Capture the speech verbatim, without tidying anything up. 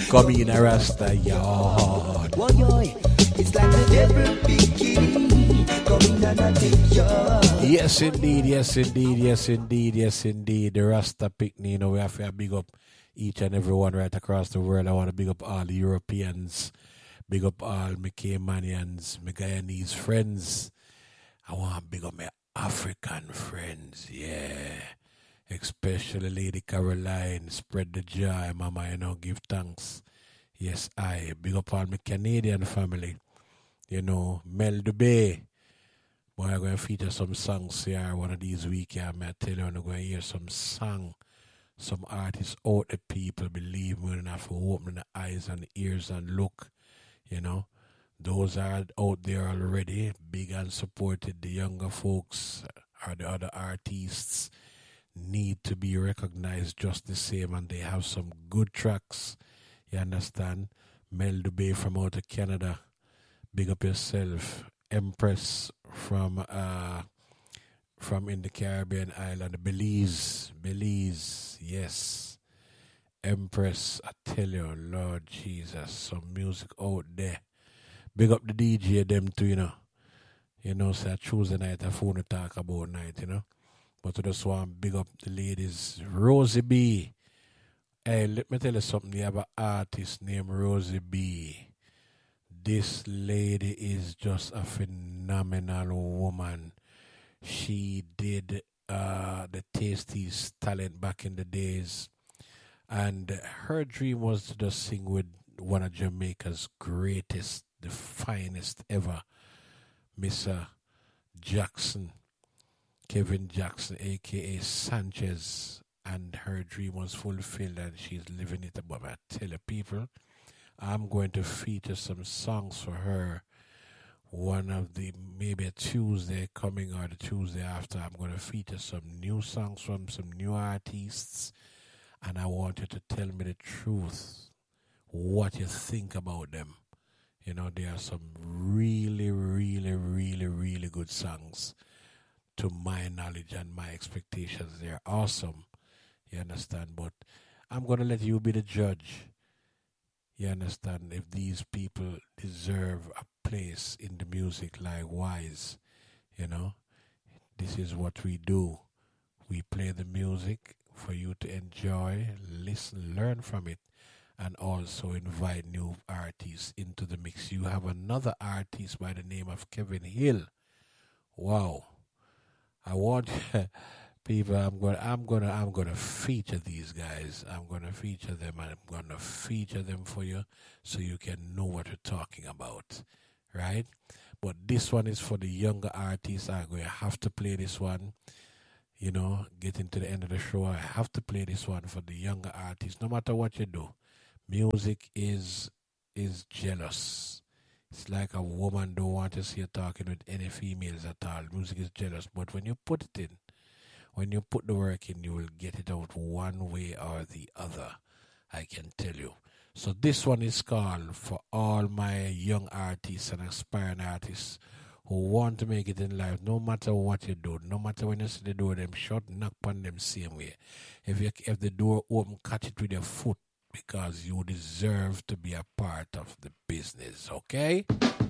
Come in a Rasta yard. It's like the devil beginning. Come in and take yard. Yes, indeed, yes, indeed, yes, indeed, yes, indeed. The Rasta picnic, you know, we have to big up each and every one right across the world. I want to big up all the Europeans, big up all my Caymanians, my Guyanese friends. I want to big up my African friends, yeah. Especially Lady Caroline, spread the joy, mama, you know, give thanks. Yes, I big up all my Canadian family. You know, Mel Dubé. Boy, I'm going to feature some songs here one of these weeks. Yeah, I tell you, I'm going to hear some song, some artists out there, people. Believe me, we don't have to open the eyes and the ears and look, you know. Those are out there already, big and supported. The younger folks or the other artists need to be recognized just the same, and they have some good tracks. You understand? Mel Dubé from out of Canada. Big up yourself. Empress from uh from in the Caribbean island, Belize, Belize, yes. Empress, I tell you, Lord Jesus, some music out there. Big up the D J them too, you know. You know, say Tuesday night I phone to talk about night, you know. But I just want to big up the ladies. Rosie B. Hey, let me tell you something. You have an artist named Rosie B. This lady is just a phenomenal woman. She did uh, the Tasties talent back in the days. And her dream was to just sing with one of Jamaica's greatest, the finest ever, Mister Jackson, Kevin Jackson, a k a. Sanchez. And her dream was fulfilled and she's living it. But I tell you, people, I'm going to feature some songs for her. One of the, maybe a Tuesday coming or the Tuesday after, I'm going to feature some new songs from some new artists. And I want you to tell me the truth, what you think about them. You know, there are some really, really, really, really good songs. To my knowledge and my expectations, they're awesome. You understand? But I'm going to let you be the judge. You understand? If these people deserve a place in the music, likewise, you know, this is what we do. We play the music for you to enjoy, listen, learn from it, and also invite new artists into the mix. You have another artist by the name of Kevin Hill. Wow. I want people, I'm going I'm going to I'm going to feature these guys. I'm going to feature them and I'm going to feature them for you so you can know what we're talking about, right? But this one is for the younger artists. I'm going to have to play this one. You know, getting to the end of the show, I have to play this one for the younger artists. No matter what you do, music is is jealous. It's like a woman don't want to see you talking with any females at all. Music is jealous. But when you put it in, when you put the work in, you will get it out one way or the other. I can tell you. So this one is called for all my young artists and aspiring artists who want to make it in life, no matter what you do, no matter when you see the door them shut, knock on them same way. If you if the door open, catch it with your foot because you deserve to be a part of the business, okay?